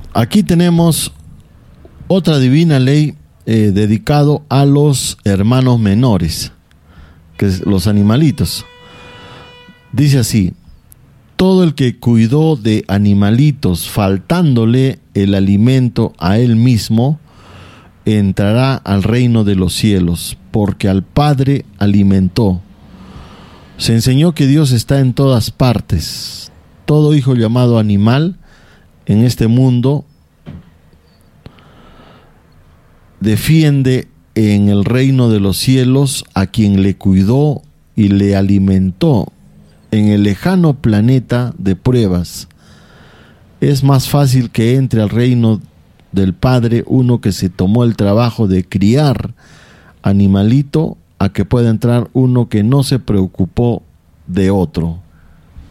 Aquí tenemos otra divina ley dedicado a los hermanos menores, que es los animalitos. Dice así: todo el que cuidó de animalitos faltándole el alimento a él mismo, entrará al reino de los cielos, porque al Padre alimentó. Se enseñó que Dios está en todas partes. Todo hijo llamado animal en este mundo defiende en el reino de los cielos a quien le cuidó y le alimentó en el lejano planeta de pruebas. Es más fácil que entre al reino del Padre uno que se tomó el trabajo de criar animalito a que pueda entrar uno que no se preocupó de otro.